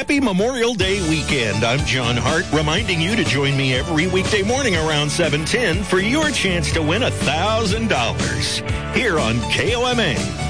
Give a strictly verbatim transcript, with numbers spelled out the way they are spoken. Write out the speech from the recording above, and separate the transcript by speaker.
Speaker 1: Happy Memorial Day weekend. I'm John Hart, reminding you to join me every weekday morning around seven ten for your chance to win one thousand dollars here on K O M A.